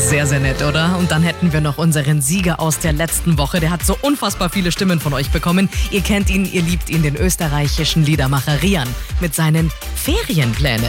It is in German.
Sehr, sehr nett, oder? Und dann hätten wir noch unseren Sieger aus der letzten Woche. Der hat so unfassbar viele Stimmen von euch bekommen. Ihr kennt ihn, ihr liebt ihn, den österreichischen Liedermacher Rian mit seinen Ferienplänen.